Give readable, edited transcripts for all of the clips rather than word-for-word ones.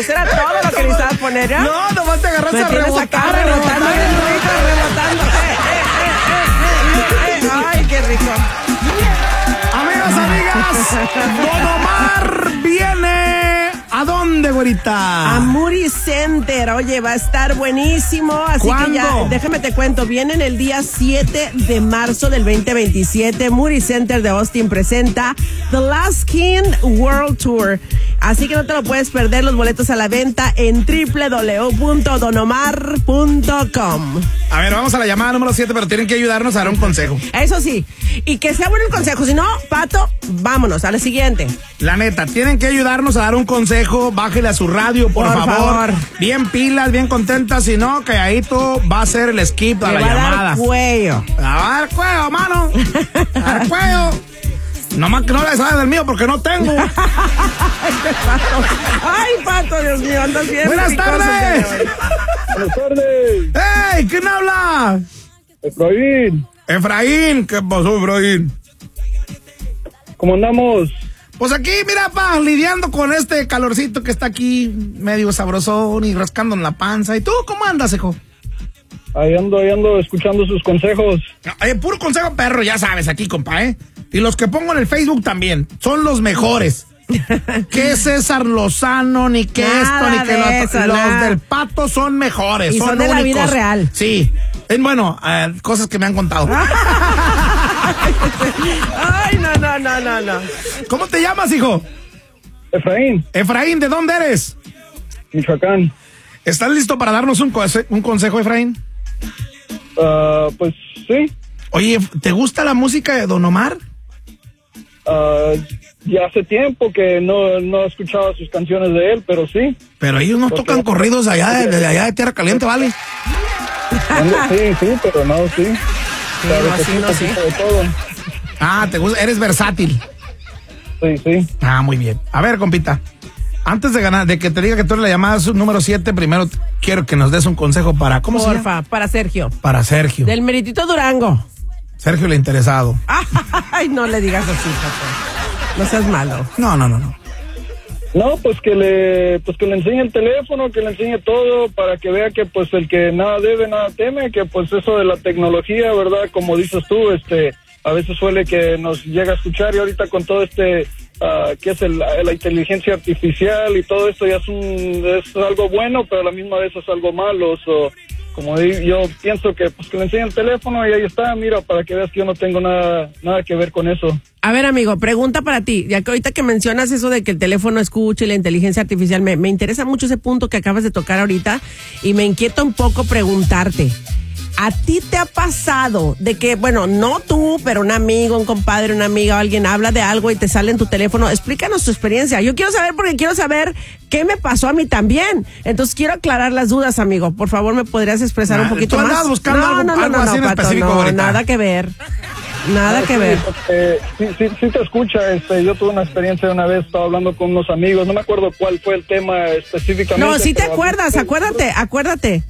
Eso era todo lo que necesitabas poner, ¿ya? No, nomás te agarraste me a tienes rebotar. acá rebotando, bien rico, rebotando. Ay, qué rico. Amigos, amigas, Don Omar viene. ¿A dónde, güerita? A Moody Center. Oye, va a estar buenísimo. Así ¿Cuándo? que ya, déjame te cuento. Viene el día 7 de marzo del 2027. Moody Center de Austin presenta The Last King World Tour. Así que no te lo puedes perder. Los boletos a la venta en www.donomar.com. A ver, vamos a la llamada número 7, pero tienen que ayudarnos a dar un consejo. Eso sí. Y que sea bueno el consejo. Si no, Pato, vámonos a la siguiente. La neta, tienen que ayudarnos a dar un consejo. Bájele a su radio, por favor. Bien pilas, bien contentas. Si no, calladito va a ser el skip a la llamada. Va a dar cuello. Va a dar cuello, mano. Va a dar cuello. Nomás que no le sabes del mío porque no tengo. Ay, Pato, Dios mío, andas bien. Buenas tardes. Buenas tardes. ¡Ey! ¿Quién habla? Efraín, Efraín. ¿Qué pasó, Efraín? ¿cómo andamos? Pues aquí, mira, lidiando con este calorcito que está aquí, medio sabrosón y rascando en la panza. ¿Y tú cómo andas, hijo? Ahí ando escuchando sus consejos. Puro consejo perro, ya sabes, aquí, compa, ¿eh? Y los que pongo en el Facebook también, son los mejores. Que César Lozano, ni que esto, ni que lo otro. Los del Pato son mejores, y son de únicos. La vida real. Sí. Bueno, cosas que me han contado. Ay, no. ¿Cómo te llamas, hijo? Efraín, Efraín, ¿de dónde eres? Michoacán. ¿Estás listo para darnos un consejo, Efraín? Pues sí. Oye, ¿te gusta la música de Don Omar? Ya hace tiempo que no escuchaba sus canciones de él, pero sí. Pero ellos no tocan corridos de allá de Tierra Caliente, ¿vale? Sí, pero no, sí. Sí. De todo. Ah, te gusta, eres versátil. Sí. Ah, muy bien. A ver, compita, antes de que te diga que tú eres la llamada número 7, primero quiero que nos des un consejo para, ¿cómo se llama? Porfa, para Sergio. Para Sergio. Del Meritito Durango. Sergio el interesado. Ay, no le digas así, Pato. No seas malo. No. No, pues que le enseñe el teléfono, que le enseñe todo para que vea que pues el que nada debe, nada teme, que pues eso de la tecnología, ¿verdad? Como dices tú, a veces suele que nos llega a escuchar y ahorita con todo que es la inteligencia artificial y todo esto ya es algo bueno, pero a la misma vez es algo malo. Como yo pienso que pues que le enseñe el teléfono y ahí está, mira, para que veas que yo no tengo nada que ver con eso. A ver, amigo, pregunta para ti. Ya que ahorita que mencionas eso de que el teléfono escuche y la inteligencia artificial, me interesa mucho ese punto que acabas de tocar ahorita y me inquieta un poco preguntarte. ¿A ti te ha pasado de que, bueno, no tú, pero un amigo, un compadre, una amiga o alguien habla de algo y te sale en tu teléfono? Explícanos tu experiencia. Yo quiero saber porque quiero saber qué me pasó a mí también. Entonces quiero aclarar las dudas, amigo. Por favor, ¿me podrías expresar un poquito más? ¿Tú andabas buscando algo así en Pato, específico ahorita? Nada que ver. Nada que ver. Sí te escucha. Yo tuve una experiencia una vez, estaba hablando con unos amigos, no me acuerdo cuál fue el tema específicamente. No, sí te acuerdas, acuérdate.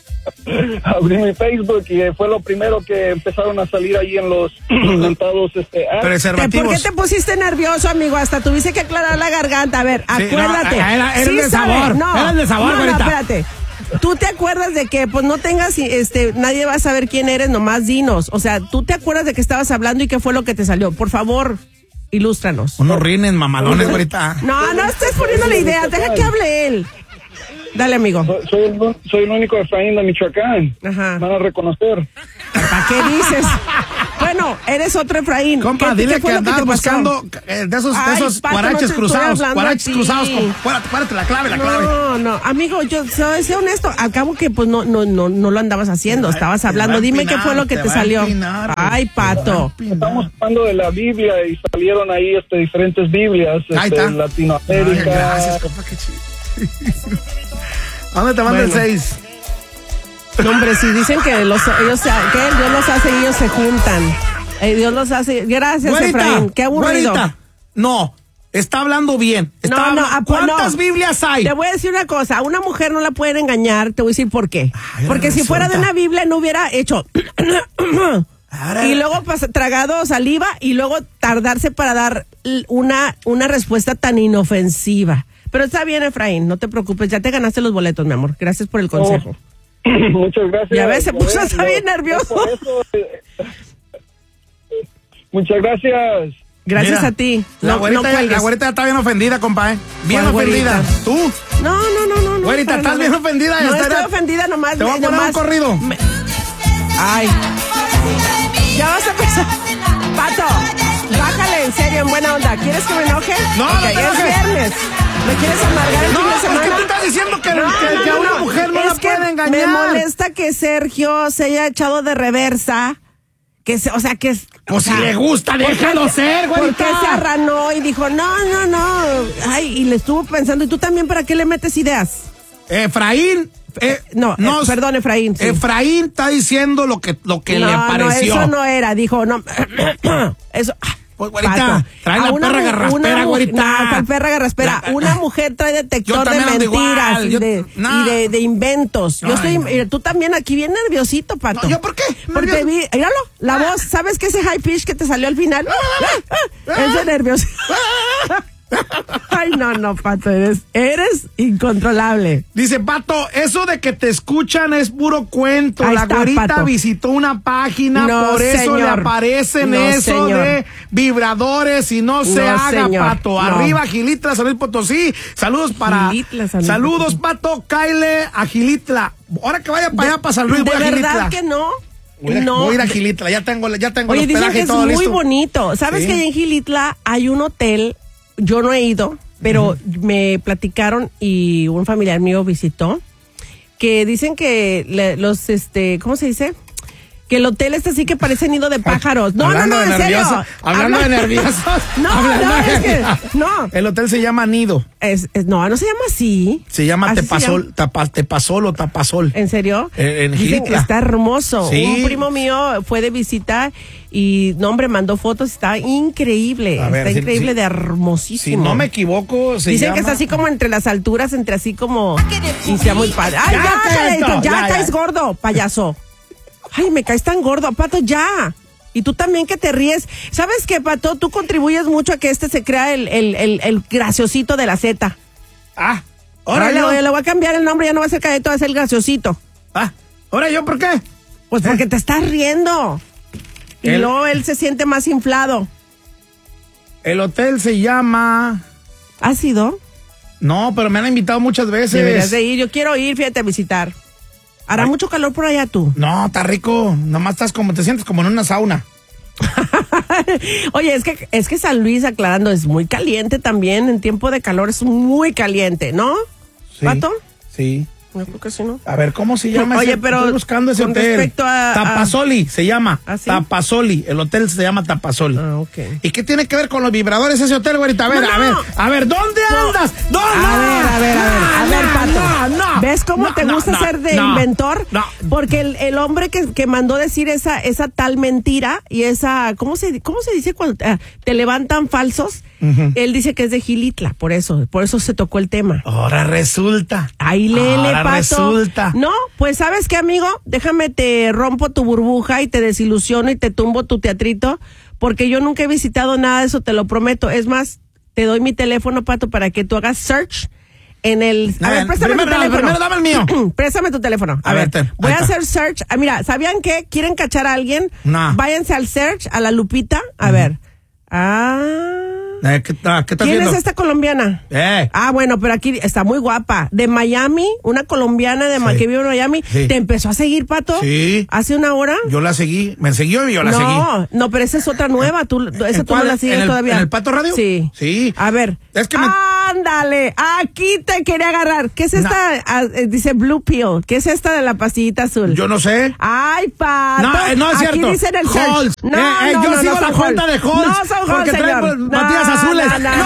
Abrí mi Facebook y fue lo primero que empezaron a salir ahí en los inventados preservativos. ¿Por qué te pusiste nervioso, amigo? Hasta tuviste que aclarar la garganta. A ver, Sí, acuérdate. Era el de sabor. Era el de sabor, no, ahorita. espérate. ¿Tú te acuerdas de que pues no tengas, nadie va a saber quién eres, nomás dinos? O sea, ¿tú te acuerdas de que estabas hablando y qué fue lo que te salió? Por favor, ilústranos. Unos rines mamalones, ahorita. No estés poniéndole ideas, deja que hable él. Dale, amigo. Soy el único Efraín de Michoacán. Ajá. Van a reconocer. ¿Para qué dices? Bueno, eres otro Efraín. Compa, dile que andabas buscando de esos Pato, guaraches no cruzados. Guaraches cruzados. Párate la clave. No, amigo, yo sé honesto. Al cabo que pues no lo andabas haciendo. Estabas hablando. Dime qué fue lo que te salió. Ay, Pato. Estamos hablando de la Biblia y salieron ahí diferentes Biblias en Latinoamérica. Ay, gracias, compa, qué chido. ¿A dónde te manda el 6? No, hombre, si dicen que Dios los hace y ellos se juntan. Dios los hace. Gracias, güerita, Efraín. Qué aburrido. Güerita. No, está hablando bien. ¿Cuántas Biblias hay? Te voy a decir una cosa. A una mujer no la pueden engañar. Te voy a decir por qué. Porque si fuera de una Biblia no hubiera hecho y luego tragado saliva y luego tardarse para dar una respuesta tan inofensiva. Pero está bien, Efraín, no te preocupes, ya te ganaste los boletos, mi amor. Gracias por el consejo. Muchas gracias. Ya ves, se puso hasta bien nervioso. Muchas gracias. Gracias Mira, a ti. La güerita ya está bien ofendida, compa, Bien ¿Cuál ofendida. güerita? ¿Tú? No. Güerita, estás bien ofendida. No ya estoy ofendida, nomás. Te voy a poner un corrido. Ay. Ya vas a empezar. Pato, bájale, en serio, en buena onda. ¿Quieres que me enoje? No, okay, no te enojes. Es viernes. ¿Me quieres amargar el fin de semana? Es que tú estás diciendo que a una mujer no la puede engañar. Me molesta que Sergio se haya echado de reversa. Pues si le gusta, déjalo ser, güey. Porque se arranó y dijo, no. Ay, y le estuvo pensando, ¿y tú también para qué le metes ideas? Efraín. Perdón, Efraín. Sí. Efraín está diciendo lo que le pareció. No, eso no era, dijo, no. Eso. Pues, güerita, trae la perra garraspera, güerita. No, perra garraspera. Una mujer trae detector de mentiras y de inventos. Yo estoy, tú también aquí bien nerviosito, Pato. No, ¿yo por qué? Porque míralo, la voz, ¿sabes qué ese high pitch que te salió al final? Es de nervioso. Ay, no, Pato, eres incontrolable. Dice, Pato, eso de que te escuchan es puro cuento. Ahí la está, güerita Pato. visitó una página, No, por eso señor. le aparecen eso señor. de vibradores y no se haga, señor. Pato. No. Arriba, Gilitla, San Luis Potosí. Saludos para... Gilitla, San Luis Saludos, Pato, Kyle, a Gilitla. Ahora que vaya para allá, para San Luis, voy a ¿De Gilitla. verdad que no? Voy a ir a Gilitla, ya tengo Oye, el dicen hospedaje que y es todo muy listo. bonito. ¿Sabes Sí. que allá en Gilitla hay un hotel? Yo no he ido, pero me platicaron y un familiar mío visitó, que dicen que ¿cómo se dice? Que el hotel está así que parece nido de pájaros. No, Hablando en de serio. nerviosos. Hablando de nerviosos. No. El hotel se llama Nido. No se llama así. Se llama Así Tepasol, Tepasol o Tapasol. ¿En serio? En Dicen que Gilitla. está hermoso. Sí. Un primo mío fue de visita y, no, hombre, mandó fotos. Está increíble. A ver, está sí, increíble sí. de hermosísimo. Si no me equivoco, Dicen que está así como entre las alturas, entre así como... Y sea muy padre. ¡Ay, ya caes gordo, payaso! ¡Ay, me caes tan gordo, Pato, ya! Y tú también que te ríes. ¿Sabes qué, Pato? Tú contribuyes mucho a que se crea el graciosito de la Z. Ahora yo. Le voy a cambiar el nombre, ya no va a ser Cadeto, va a ser el graciosito. ¿Ahora yo por qué? Pues porque te estás riendo. Y luego él se siente más inflado. El hotel se llama... ¿Has ido? No, pero me han invitado muchas veces. Deberías de ir. Yo quiero ir, fíjate, a visitar. ¿Hará mucho calor por allá tú? No, está rico. Nomás te sientes como en una sauna. Oye, es que San Luis, aclarando, es muy caliente también. En tiempo de calor es muy caliente, ¿no? Sí, ¿Pato? Sí. No creo que sí, ¿no? A ver, ¿cómo se llama? Oye, pero estoy buscando ese con hotel. respecto a... Tapasoli se llama. ¿Ah, sí? Tapasoli. El hotel se llama Tapasoli. Ok. ¿Y qué tiene que ver con los vibradores ese hotel, güerita? A ver, a ver, ¿dónde andas? ¿Dónde? A ver, Pato. No. ¿Ves cómo te gusta ser de inventor? No. Porque el hombre que mandó decir esa tal mentira y esa, ¿cómo se dice cuando te levantan falsos? Él dice que es de Gilitla, por eso se tocó el tema. Ahora resulta. Ahí léele, Ahora Pato. resulta. No, pues ¿sabes qué, amigo? Déjame te rompo tu burbuja y te desilusiono y te tumbo tu teatrito, porque yo nunca he visitado nada de eso, te lo prometo. Es más, te doy mi teléfono, Pato, para que tú hagas search en el... A ver, préstame tu teléfono. Primero dame el mío. Préstame tu teléfono. A ver, voy a hacer search. Mira, ¿sabían qué? ¿Quieren cachar a alguien? No. Váyanse al search, a la lupita. A ver. ¿Qué estás ¿Quién viendo? es esta colombiana? Bueno, pero aquí está muy guapa. De Miami, una colombiana que vive en Miami. Sí. ¿Te empezó a seguir, Pato? Sí. ¿Hace una hora? Yo la seguí. Me siguió y yo la seguí. No, pero esa es otra nueva. Esa tú no la sigues todavía. ¿En el Pato Radio? Sí. Sí. A ver. Es que Ándale, aquí te quería agarrar. ¿Qué es esta? Dice Blue Pill. ¿Qué es esta de la pastillita azul? Yo no sé. Ay, Pato. No es cierto. Aquí dice en el search. Halls. Yo sigo la cuenta de Halls. No son Halls, porque traen señor. patillas azules.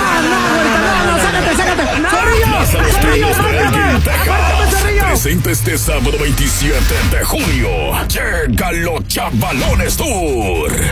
Sácate. Zorrillo, sácame. Presenta este sábado 27 de junio. Llega los Chavalones Tour.